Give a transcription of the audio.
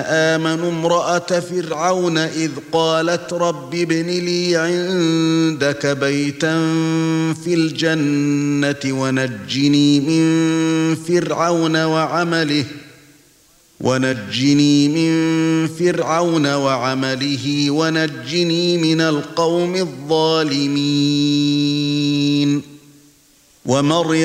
آمنوا امرأة فرعون إذ قالت رب ابن لي عندك بيتا في الجنة ونجني من فرعون وعمله ونجني من القوم الظالمين. ومريم